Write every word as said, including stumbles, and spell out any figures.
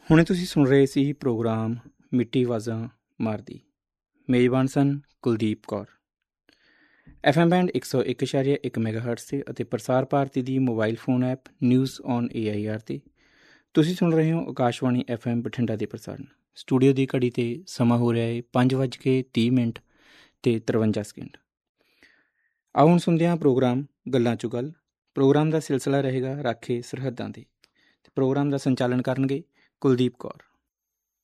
ਹੁਣੇ ਤੁਸੀਂ ਸੁਣ ਰਹੇ ਸੀ ਪ੍ਰੋਗਰਾਮ ਮਿੱਟੀ ਆਵਾਜ਼ਾਂ ਮਾਰਦੀ। ਮੇਜ਼ਬਾਨ ਸਨ Kuldeep Kaur. F M band ਇੱਕ ਸੌ ਇੱਕ ਇਸ਼ਾਰੀਆ ਇੱਕ ਮੈਗਾਹਰਟਜ਼ 'ਤੇ ਅਤੇ ਪ੍ਰਸਾਰ ਭਾਰਤੀ ਦੀ mobile phone app news on A I R 'ਤੇ ਤੁਸੀਂ ਸੁਣ ਰਹੇ ਹੋ ਆਕਾਸ਼ਵਾਣੀ ਐਫ ਐਮ ਬਠਿੰਡਾ ਦੇ ਪ੍ਰਸਾਰਣ। ਸਟੂਡੀਓ ਦੀ ਘੜੀ 'ਤੇ ਸਮਾਂ ਹੋ ਰਿਹਾ ਹੈ ਪੰਜ ਵੱਜ ਕੇ ਤੀਹ ਮਿੰਟ ਅਤੇ ਤਰਵੰਜਾ ਸਕਿੰਟ। ਆਓ ਹੁਣ ਸੁਣਦੇ ਹਾਂ ਪ੍ਰੋਗਰਾਮ ਗੱਲਾਂ 'ਚੋਂ ਗੱਲ। ਪ੍ਰੋਗਰਾਮ ਦਾ ਸਿਲਸਿਲਾ ਰਹੇਗਾ ਰਾਖੇ ਸਰਹੱਦਾਂ 'ਤੇ। ਪ੍ਰੋਗਰਾਮ ਦਾ ਸੰਚਾਲਨ ਕਰਨਗੇ ਕੁਲਦੀਪ ਕੌਰ।